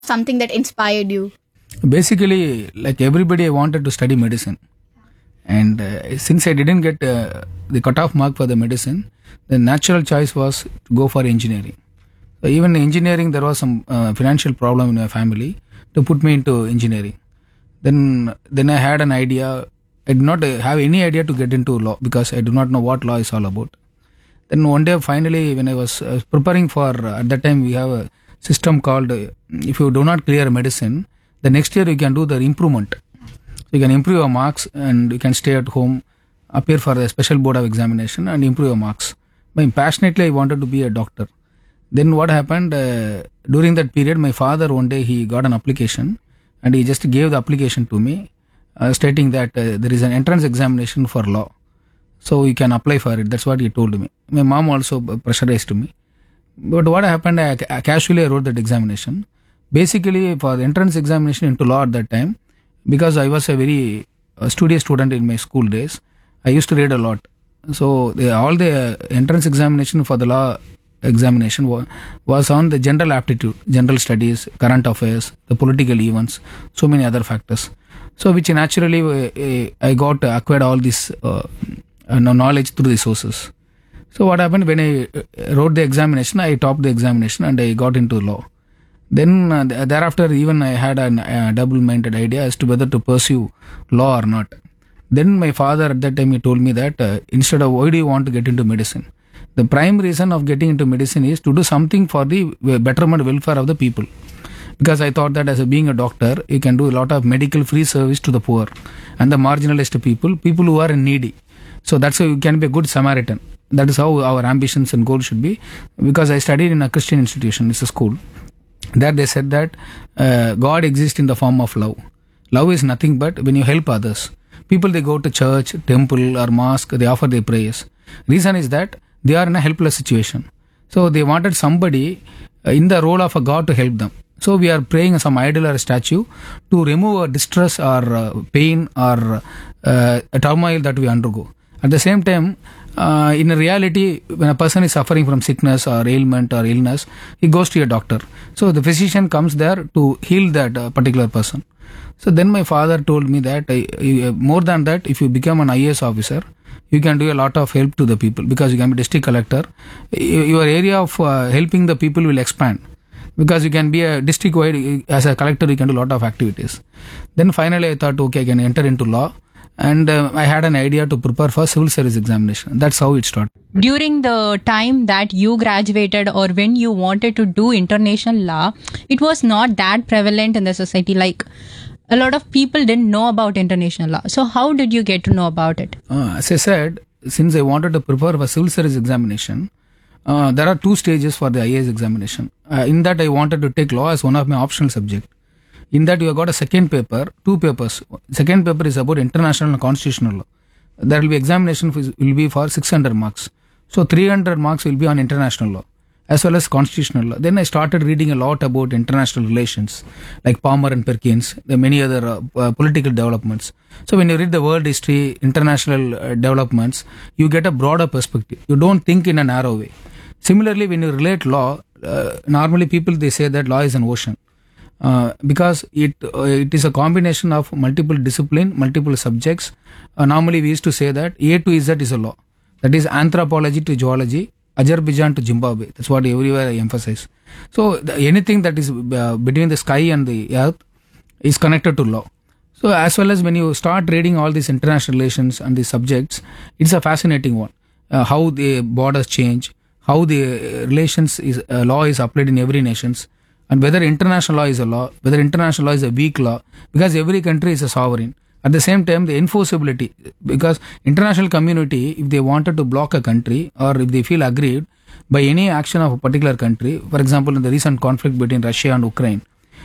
something that inspired you? Basically, like everybody, I wanted to study medicine. And since I didn't get the cutoff mark for the medicine, the natural choice was to go for engineering. So even in engineering, there was some financial problem in my family to put me into engineering. Then I had an idea. I did not have any idea to get into law because I do not know what law is all about. Then one day, finally, when I was preparing for, at that time, we have a system called, if you do not clear medicine, the next year you can do the improvement. So you can improve your marks and you can stay at home, appear for the special board of examination and improve your marks. But passionately, I wanted to be a doctor. Then what happened, during that period, my father one day, he got an application and he just gave the application to me, stating that there is an entrance examination for law. So you can apply for it. That's what he told me. My mom also pressurized me. But what happened, I casually wrote that examination. Basically, for the entrance examination into law at that time, because I was a very studious student in my school days, I used to read a lot. So all the entrance examination for the law examination was on the general aptitude, general studies, current affairs, the political events, so many other factors. So which naturally I got acquired all this knowledge through the sources. So what happened when I wrote the examination, I topped the examination and I got into law. Then thereafter, even I had a double-minded idea as to whether to pursue law or not. Then my father at that time, he told me that instead of why do you want to get into medicine? The prime reason of getting into medicine is to do something for the betterment welfare of the people. Because I thought that as being a doctor, you can do a lot of medical free service to the poor and the marginalized people who are needy. So that's how you can be a good Samaritan. That is how our ambitions and goals should be. Because I studied in a Christian institution, it's a school. There they said that God exists in the form of love. Love is nothing but when you help others. People, they go to church, temple or mosque, they offer their prayers. Reason is that they are in a helpless situation. So they wanted somebody in the role of a God to help them. So we are praying some idol or a statue to remove a distress or pain or a turmoil that we undergo. At the same time, in reality, when a person is suffering from sickness or ailment or illness, he goes to a doctor. So the physician comes there to heal that particular person. So then my father told me that more than that, if you become an IAS officer, you can do a lot of help to the people because you can be district collector. Your area of helping the people will expand because you can be a district wide, as a collector, you can do a lot of activities. Then finally I thought, okay, I can enter into law. And I had an idea to prepare for civil service examination. That's how it started. During the time that you graduated or when you wanted to do international law, it was not that prevalent in the society. Like a lot of people didn't know about international law. So how did you get to know about it? As I said, since I wanted to prepare for civil service examination, there are two stages for the IAS examination. In that I wanted to take law as one of my optional subjects. In that you have got a second paper, two papers. Second paper is about international and constitutional law. There will be examination will be for 600 marks. So 300 marks will be on international law as well as constitutional law. Then I started reading a lot about international relations like Palmer and Perkins, the many other political developments. So when you read the world history, international developments, you get a broader perspective. You don't think in a narrow way. Similarly, when you relate law, normally people, they say that law is an ocean. Because it is a combination of multiple discipline, multiple subjects. Normally we used to say that A to Z is a law. That is anthropology to geology, Azerbaijan to Zimbabwe. That's what everywhere I emphasize. So anything that is between the sky and the earth is connected to law. So as well as when you start reading all these international relations and these subjects, it's a fascinating one. How the borders change, how the relations is law is applied in every nations. And whether international law is a law, whether international law is a weak law, because every country is a sovereign. At the same time, the enforceability, because international community, if they wanted to block a country or if they feel aggrieved by any action of a particular country, for example, in the recent conflict between Russia and Ukraine,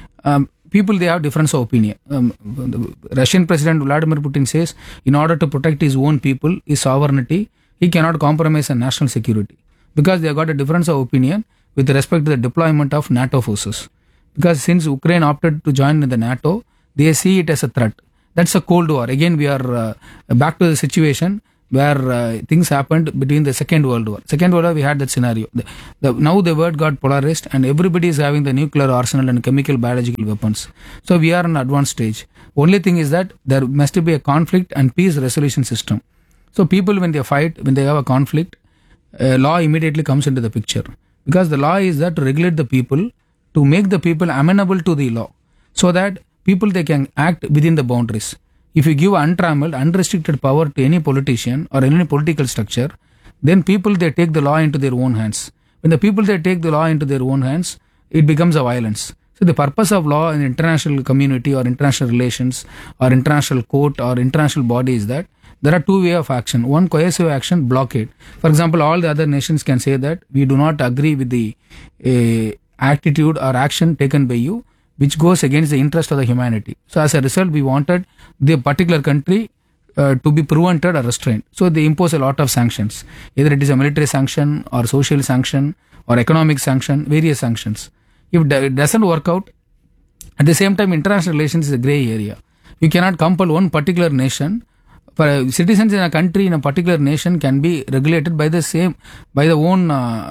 people, they have difference of opinion. The Russian President Vladimir Putin says, in order to protect his own people, his sovereignty, he cannot compromise on national security because they have got a difference of opinion with respect to the deployment of NATO forces. Because since Ukraine opted to join in the NATO, they see it as a threat. That's a Cold War. Again, we are back to the situation where things happened between the Second World War. Second World War, we had that scenario. Now the world got polarized and everybody is having the nuclear arsenal and chemical biological weapons. So we are in advanced stage. Only thing is that there must be a conflict and peace resolution system. So people, when they fight, when they have a conflict, law immediately comes into the picture. Because the law is that to regulate the people, to make the people amenable to the law, so that people, they can act within the boundaries. If you give untrammeled, unrestricted power to any politician or any political structure, then people, they take the law into their own hands. When the people, they take the law into their own hands, it becomes a violence. So the purpose of law in international community or international relations or international court or international body is that there are two ways of action. One, coercive action, blockade. For example, all the other nations can say that we do not agree with the attitude or action taken by you, which goes against the interest of the humanity. So as a result, we wanted the particular country to be prevented or restrained. So they impose a lot of sanctions. Either it is a military sanction or social sanction or economic sanction, various sanctions. If it doesn't work out, at the same time, international relations is a gray area. You cannot compel one particular nation. For citizens in a country, in a particular nation, can be regulated by the own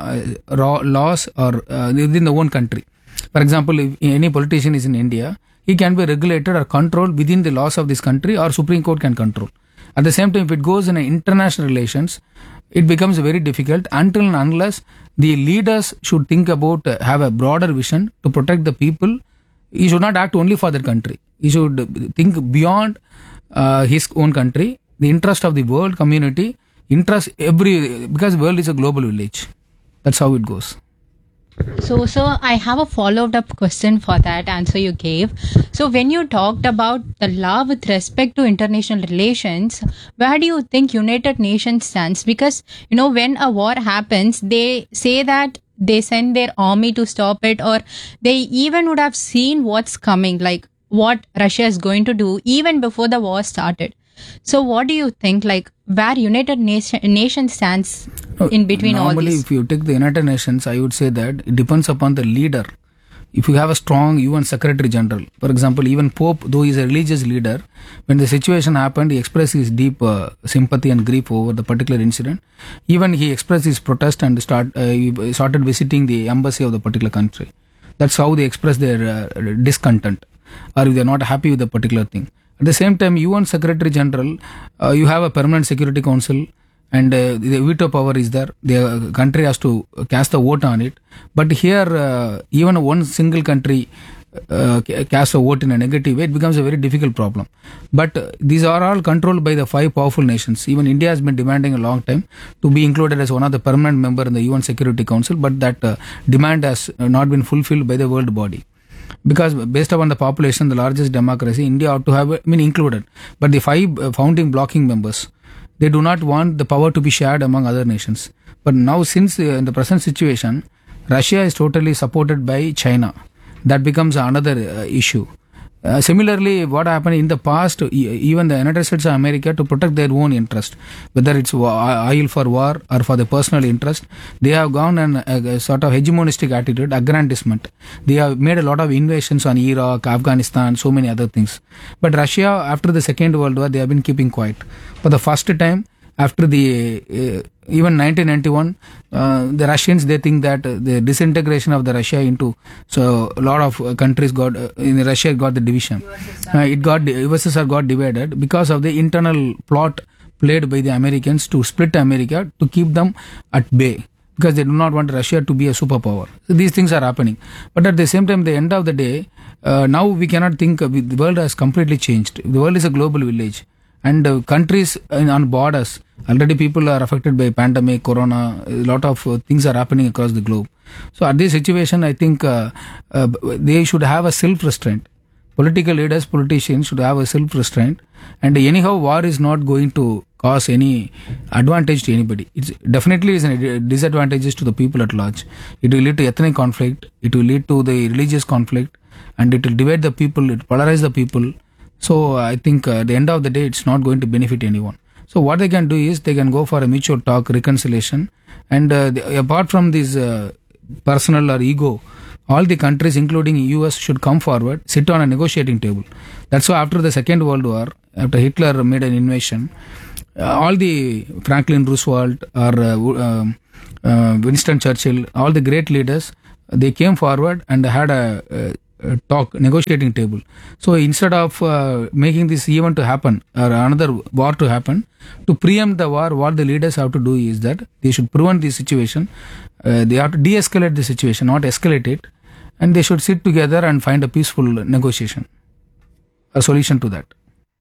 laws or within the own country. For example, if any politician is in India, he can be regulated or controlled within the laws of this country, or Supreme Court can control. At the same time, if it goes in international relations, it becomes very difficult until and unless the leaders should think about, have a broader vision to protect the people. He should not act only for their country. He should think beyond his own country, the interest of the world community, because the world is a global village. That's how it goes. So, sir, I have a follow-up question for that answer you gave. So, when you talked about the law with respect to international relations, where do you think United Nations stands? Because, when a war happens, they say that they send their army to stop it, or they even would have seen what's coming, like what Russia is going to do even before the war started. So what do you think, like where United Nations stands in between all Normally, this? if you take the United Nations, I would say that it depends upon the leader. If you have a strong UN Secretary General, for example, even Pope, though he is a religious leader, when the situation happened, he expressed his deep sympathy and grief over the particular incident. Even he expressed his protest and he started visiting the embassy of the particular country. That's how they express their discontent, or if they are not happy with the particular thing. At the same time, UN Secretary General, you have a permanent Security Council, and the veto power is there. The country has to cast a vote on it. But here, even one single country cast a vote in a negative way, it becomes a very difficult problem. But these are all controlled by the 5 powerful nations. Even India has been demanding a long time to be included as one of the permanent member in the UN Security Council, but that demand has not been fulfilled by the world body. Because based upon the population, the largest democracy, India ought to have been included. But the 5 founding blocking members, they do not want the power to be shared among other nations. But now, since in the present situation, Russia is totally supported by China. That becomes another issue. Similarly, what happened in the past, even the United States of America, to protect their own interest, whether it's oil for war or for the personal interest, they have gone on a sort of hegemonistic attitude, aggrandizement. They have made a lot of invasions on Iraq, Afghanistan, so many other things. But Russia, after the Second World War, they have been keeping quiet. For the first time, after the even 1991, the Russians, they think that the disintegration of the Russia into, so a lot of countries got in Russia got the division. USSR got divided because of the internal plot played by the Americans to split America, to keep them at bay, because they do not want Russia to be a superpower. So these things are happening. But at the same time, the end of the day, now we cannot think the world has completely changed. The world is a global village. And countries on borders, already people are affected by pandemic, corona, a lot of things are happening across the globe. So at this situation, I think they should have a self-restraint. Political leaders, politicians should have a self-restraint. And anyhow, war is not going to cause any advantage to anybody. It definitely is a disadvantages to the people at large. It will lead to ethnic conflict, it will lead to the religious conflict, and it will divide the people, it will polarize the people. So I think at the end of the day, it's not going to benefit anyone. So what they can do is they can go for a mutual talk, reconciliation, and apart from this personal or ego, all the countries, including US, should come forward, sit on a negotiating table. That's why after the Second World War, after Hitler made an invasion, All the Franklin Roosevelt or Winston Churchill, all the great leaders, they came forward and had a talk, negotiating table. So instead of making this event to happen or another war to happen, to preempt the war, what the leaders have to do is that they should prevent the situation. They have to de-escalate the situation, not escalate it, and they should sit together and find a peaceful negotiation, a solution to that.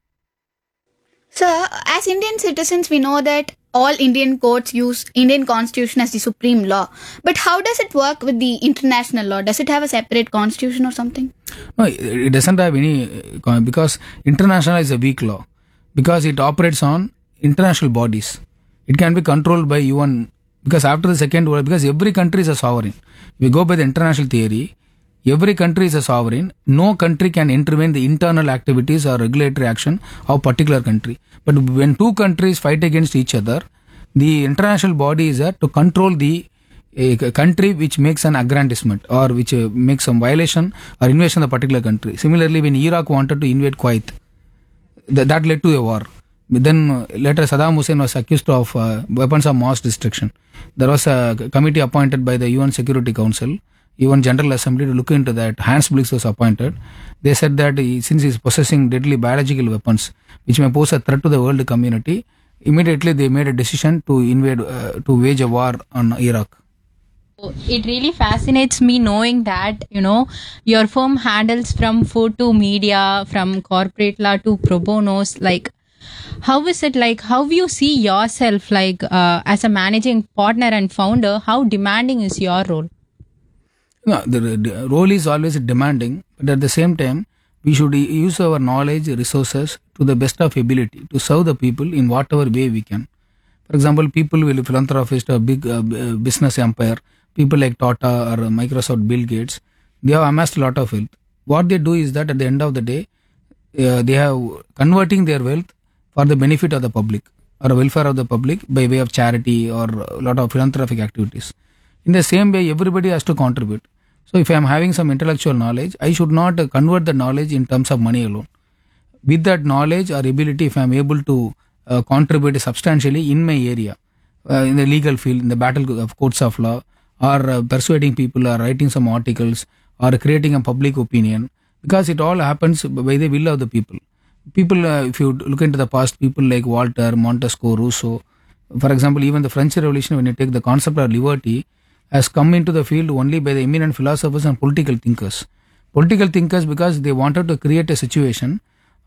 Sir, as Indian citizens, we know that all Indian courts use Indian constitution as the supreme law. But how does it work with the international law? Does it have a separate constitution or something? No, it doesn't have any, because international is a weak law, because it operates on international bodies. It can be controlled by UN, because after the Second World, because every country is a sovereign. We go by the international theory, every country is a sovereign. No country can intervene the internal activities or regulatory action of particular country. But when two countries fight against each other, the international body is there to control the country which makes an aggrandizement or which makes some violation or invasion of the particular country. Similarly, when Iraq wanted to invade Kuwait, that led to a war. Then later Saddam Hussein was accused of weapons of mass destruction. There was a committee appointed by the UN Security Council, UN General Assembly, to look into that. Hans Blix was appointed. They said that since he is possessing deadly biological weapons which may pose a threat to the world community, immediately they made a decision to invade, to wage a war on Iraq. It really fascinates me knowing that, your firm handles from food to media, from corporate law to pro bonos. Like, how is it, like, how you see yourself, like, as a managing partner and founder, how demanding is your role? No, the role is always demanding, but at the same time, we should use our knowledge, resources to the best of ability to serve the people in whatever way we can. For example, people will philanthropist or big business empire, people like Tata or Microsoft, Bill Gates, they have amassed a lot of wealth. What they do is that at the end of the day, they have converting their wealth for the benefit of the public or welfare of the public by way of charity or a lot of philanthropic activities. In the same way, everybody has to contribute. So if I am having some intellectual knowledge, I should not convert the knowledge in terms of money alone. With that knowledge or ability, if I am able to contribute substantially in my area, in the legal field, in the battle of courts of law, or persuading people, or writing some articles, or creating a public opinion, because it all happens by the will of the people. People, if you look into the past, people like Voltaire, Montesquieu, Rousseau, for example, even the French Revolution, when you take the concept of liberty, has come into the field only by the eminent philosophers and political thinkers. Political thinkers, because they wanted to create a situation,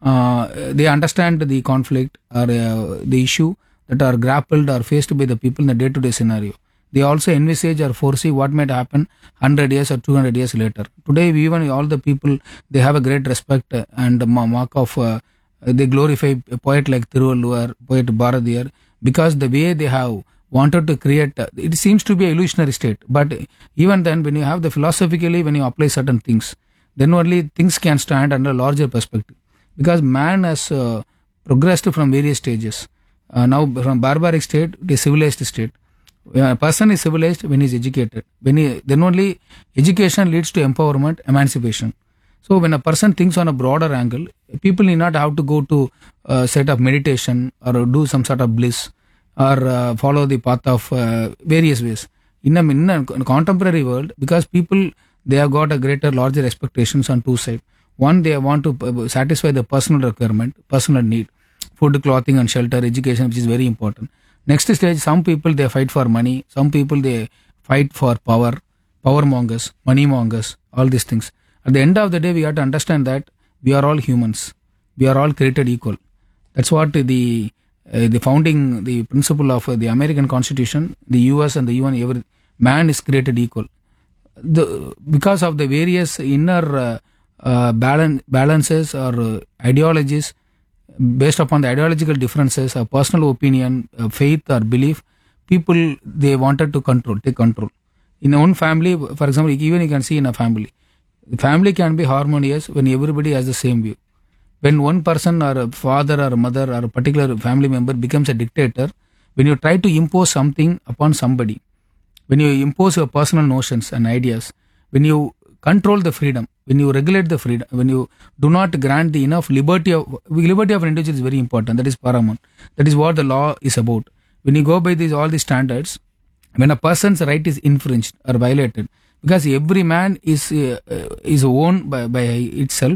they understand the conflict or the issue that are grappled or faced by the people in the day-to-day scenario. They also envisage or foresee what might happen 100 years or 200 years later. Today, even all the people, they have a great respect and mark of, they glorify a poet like Thiruvalluvar, poet Bharadiyar, because the way they have wanted to create, it seems to be an illusionary state. But even then, when you have the philosophically, when you apply certain things, then only things can stand under a larger perspective. Because man has progressed from various stages. Now from barbaric state to civilized state. A person is civilized when he is educated. Then only education leads to empowerment, emancipation. So when a person thinks on a broader angle, people need not have to go to a set of meditation or do some sort of bliss or follow the path of various ways. In a contemporary world, because people, they have got a greater, larger expectations on two sides. One, they want to satisfy the personal requirement, personal need, food, clothing and shelter, education, which is very important. Next stage, some people, they fight for money. Some people, they fight for power, power mongers, money mongers, all these things. At the end of the day, we have to understand that we are all humans. We are all created equal. That's what the founding, the principle of the American Constitution, the US and the UN, man is created equal. Because of the various inner balances or ideologies, based upon the ideological differences, a personal opinion, faith or belief, people, they wanted to take control. In one family, for example, even you can see in a family, the family can be harmonious when everybody has the same view. When one person or a father or a mother or a particular family member becomes a dictator, when you try to impose something upon somebody, when you impose your personal notions and ideas, when you control the freedom, when you regulate the freedom, when you do not grant the enough liberty of an individual is very important. That is paramount. That is what the law is about. When you go by all these standards, when a person's right is infringed or violated, because every man is owned by itself,